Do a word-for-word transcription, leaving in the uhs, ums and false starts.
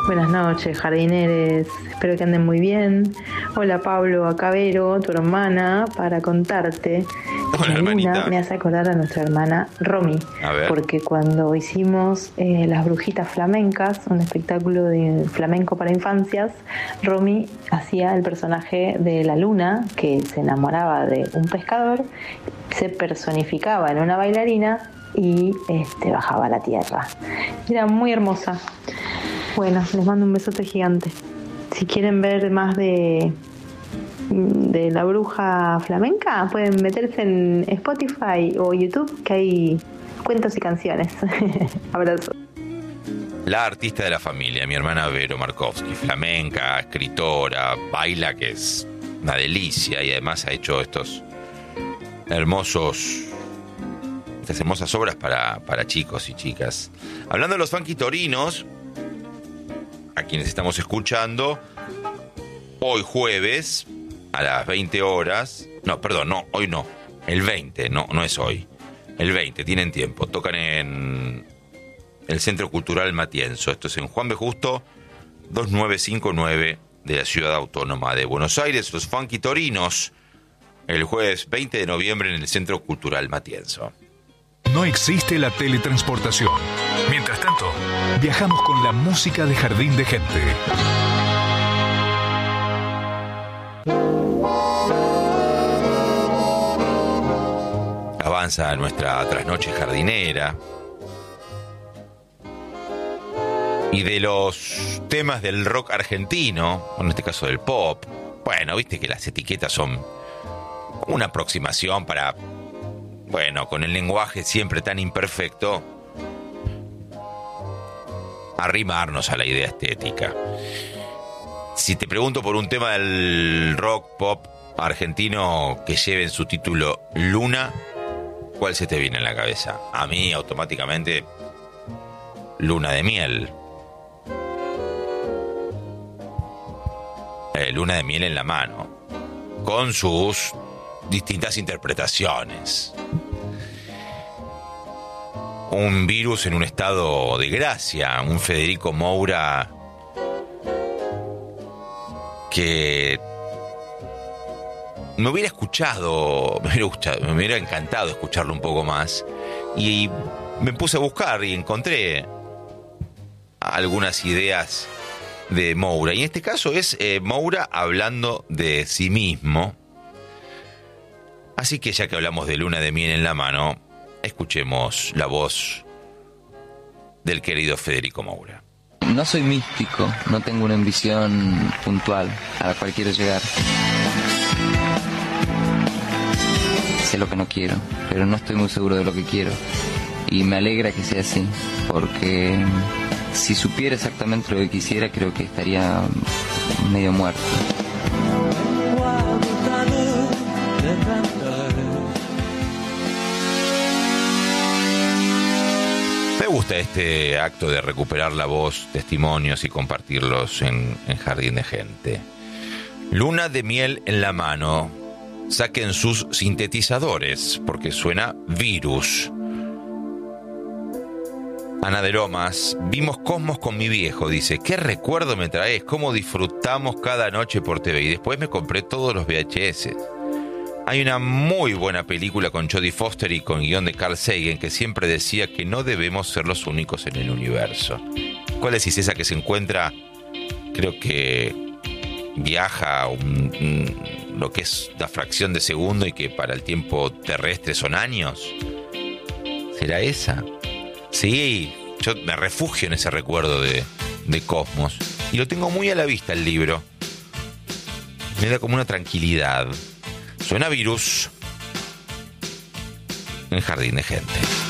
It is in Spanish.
Buenas noches, jardineres. Espero que anden muy bien. Hola Pablo, acá Vero, tu hermana, para contarte. Hola, La hermanita. luna me hace acordar a nuestra hermana Romy. A ver. Porque cuando hicimos eh, Las Brujitas Flamencas, un espectáculo de flamenco para infancias, Romy hacía el personaje de la luna, que se enamoraba de un pescador, se personificaba en una bailarina y este, bajaba a la tierra. Era muy hermosa. Bueno, les mando un besote gigante. Si quieren ver más de, de la bruja flamenca, pueden meterse en Spotify o YouTube, que hay cuentos y canciones. Abrazo. La artista de la familia, mi hermana Vero Markovsky, flamenca, escritora, baila, que es una delicia, y además ha hecho estos hermosos, estas hermosas obras para, para chicos y chicas. Hablando de los funky torinos, a quienes estamos escuchando, hoy jueves, a las veinte horas, no, perdón, no, hoy no, el veinte, no, no es hoy, el veinte, tienen tiempo, tocan en el Centro Cultural Matienzo, esto es en Juan B. Justo, dos nueve cinco nueve de la Ciudad Autónoma de Buenos Aires, los funky torinos, el jueves veinte de noviembre en el Centro Cultural Matienzo. No existe la teletransportación. Mientras tanto, viajamos con la música de Jardín de Gente. Avanza nuestra trasnoche jardinera. Y de los temas del rock argentino, en este caso del pop, bueno, viste que las etiquetas son una aproximación para, bueno, con el lenguaje siempre tan imperfecto, arrimarnos a la idea estética. Si te pregunto por un tema del rock pop argentino que lleve en su título Luna, ¿cuál se te viene en la cabeza? A mí automáticamente Luna de Miel. Eh, Luna de Miel en la mano, con sus distintas interpretaciones. Un virus en un estado de gracia, un Federico Moura que me hubiera escuchado, me hubiera, gustado, me hubiera encantado escucharlo un poco más, y me puse a buscar y encontré algunas ideas de Moura, y en este caso es eh, Moura hablando de sí mismo. Así que ya que hablamos de Luna de Miel en la mano, escuchemos la voz del querido Federico Moura. No soy místico, no tengo una ambición puntual a la cual quiero llegar. Sé lo que no quiero, pero no estoy muy seguro de lo que quiero. Y me alegra que sea así, porque si supiera exactamente lo que quisiera, creo que estaría medio muerto. Me gusta este acto de recuperar la voz, testimonios y compartirlos en, en Jardín de Gente. Luna de Miel en la mano. Saquen sus sintetizadores, porque suena Virus. Ana de Lomas, vimos Cosmos con mi viejo, dice, qué recuerdo me traes, cómo disfrutamos cada noche por T V, y después me compré todos los V H S. Hay una muy buena película con Jodie Foster y con guión de Carl Sagan que siempre decía que no debemos ser los únicos en el universo. ¿Cuál decís? Esa que se encuentra, creo que viaja un, un, lo que es la fracción de segundo y que para el tiempo terrestre son años. ¿Será esa? Sí, yo me refugio en ese recuerdo de, de Cosmos. Y lo tengo muy a la vista el libro. Me da como una tranquilidad. Suena Virus en Jardín de Gente.